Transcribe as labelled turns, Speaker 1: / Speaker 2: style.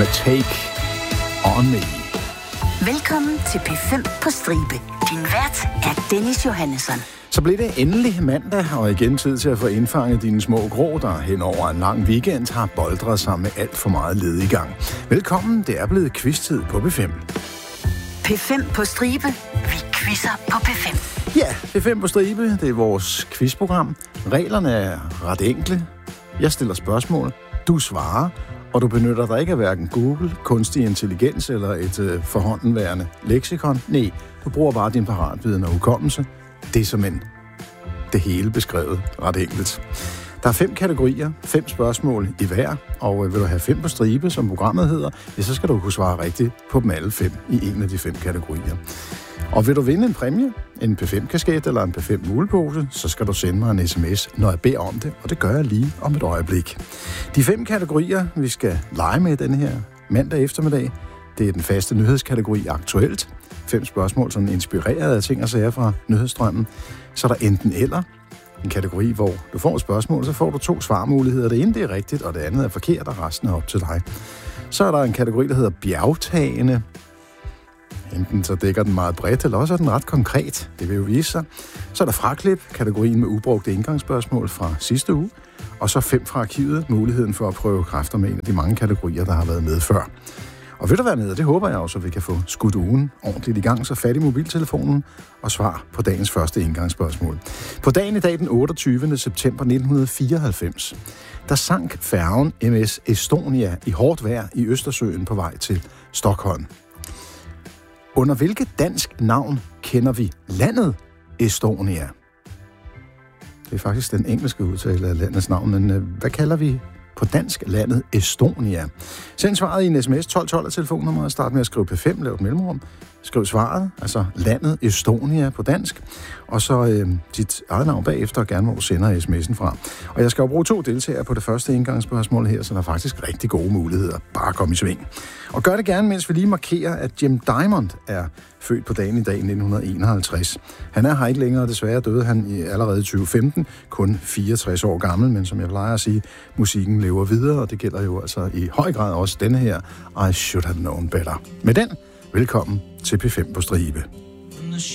Speaker 1: med Take On Me.
Speaker 2: Velkommen til P5 på stribe. Din vært er Dennis Johannesson.
Speaker 1: Så blev det endelig mandag, og igen tid til at få indfanget dine små grå, der hen over en lang weekend har boldret sig med alt for meget led i gang. Velkommen, det er blevet quiz-tid på P5.
Speaker 2: P5 på stribe. Vi quizzer på P5.
Speaker 1: Ja, P5 på stribe, det er vores quizprogram. Reglerne er ret enkle. Jeg stiller spørgsmål, du svarer, og du benytter dig ikke af hverken Google, kunstig intelligens eller et forhåndenværende leksikon. Nej, du bruger bare din paratviden og hukommelse. Det er simpelthen det hele beskrevet ret enkelt. Der er 5 kategorier, 5 spørgsmål i hver, og vil du have 5 på stribe, som programmet hedder, ja, så skal du kunne svare rigtigt på dem alle 5 i en af de 5 kategorier. Og vil du vinde en præmie, en P5-kasket eller en P5-mulepose, så skal du sende mig en sms, når jeg beder om det, og det gør jeg lige om et øjeblik. De 5 kategorier, vi skal lege med denne her mandag eftermiddag, det er den faste nyhedskategori aktuelt. 5 spørgsmål, som inspireret af ting og sager fra nyhedsstrømmen. Så er der enten eller, en kategori, hvor du får et spørgsmål, så får du 2 svarmuligheder. Det ene det er rigtigt, og det andet er forkert, og resten er op til dig. Så er der en kategori, der hedder bjergtagende. Enten så dækker den meget bredt, eller også er den ret konkret. Det vil jo vise sig. Så er der fraklip, kategorien med ubrugte indgangsspørgsmål fra sidste uge. Og så 5 fra arkivet, muligheden for at prøve kræfter med en af de mange kategorier, der har været med før. Og vil du være med, det håber jeg også, at vi kan få skudt ugen ordentligt i gang, så fat i mobiltelefonen og svar på dagens første indgangsspørgsmål. På dagen i dag, den 28. september 1994, der sank færgen MS Estonia i hårdt vejr i Østersøen på vej til Stockholm. Under hvilket dansk navn kender vi landet Estonia? Det er faktisk den engelske udtale af landets navn, men hvad kalder vi på dansk landet Estonia? Send svaret i en sms 1212 af telefonnummeret, og start med at skrive P5, lav et mellemrum. Skriv svaret, altså landet Estonia på dansk, og så dit eget navn bagefter, og gerne hvor du sender sms'en fra. Og jeg skal jo bruge 2 deltagere på det første indgangsspørgsmål her, så der er faktisk rigtig gode muligheder. Bare kom i sving. Og gør det gerne, mens vi lige markerer, at Jim Diamond er født på dagen i dag 1951. Han er her ikke længere, desværre døde han allerede i 2015, kun 64 år gammel, men som jeg plejer at sige, musikken lever videre, og det gælder jo altså i høj grad også denne her I Should Have Known Better. Med den, velkommen til P5 på stribe.